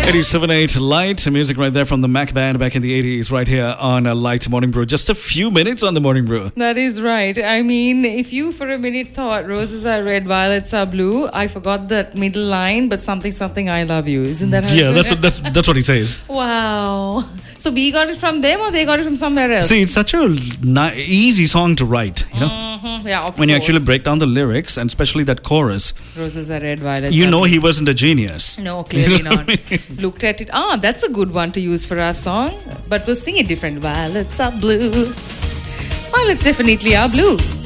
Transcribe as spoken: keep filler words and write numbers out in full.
eighty-seven point eight Light music right there from the Mac Band back in the eighties, right here on a Light Morning Brew. Just a few minutes on the Morning Brew. That is right. I mean, if you for a minute thought roses are red, violets are blue, I forgot that middle line, but something, something, I love you. Isn't that how Yeah, it that's goes? what, that's that's what he says. Wow. So we got it from them or they got it from somewhere else? See, it's such a ni- easy song to write, you know. Mm-hmm. Yeah, of When you course. actually break down the lyrics, and especially that chorus, Roses are red, violets you are know blue. he wasn't a genius. No, clearly not. Looked at it. Ah, that's a good one to use for our song. But we'll sing it different. Violets are blue. Violets definitely are blue.